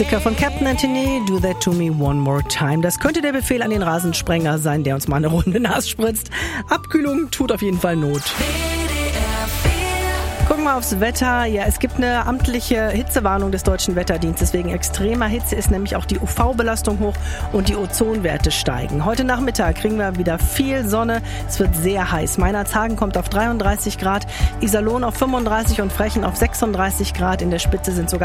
Von Captain Anthony, Do That To Me One More Time. Das könnte der Befehl an den Rasensprenger sein, der uns mal eine Runde nass spritzt. Abkühlung tut auf jeden Fall Not. Gucken wir aufs Wetter. Ja, es gibt eine amtliche Hitzewarnung des Deutschen Wetterdienstes. Wegen extremer Hitze ist nämlich auch die UV-Belastung hoch und die Ozonwerte steigen. Heute Nachmittag kriegen wir wieder viel Sonne. Es wird sehr heiß. Meinerzhagen kommt auf 33 Grad, Iserlohn auf 35 und Frechen auf 36 Grad. In der Spitze sind sogar